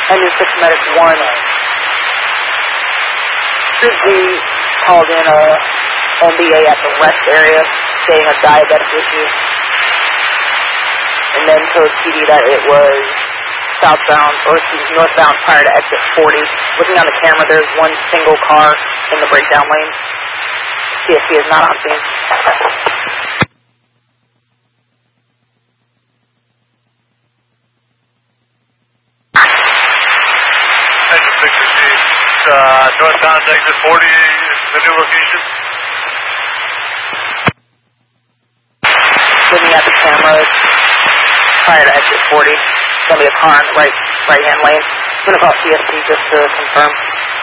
Engine 6 Medic 1. G called in a NDA at the rest area, stating a diabetic issue. And then told PD that it was southbound, or northbound prior to exit 40. Looking on the camera, there's one single car in the breakdown lane. CSC is not on scene. Engine 6 received northbound exit 40, the new location. Looking at the cameras prior to exit 40. It's going to be a car in the right-hand lane. I'm going to call CSC just to confirm.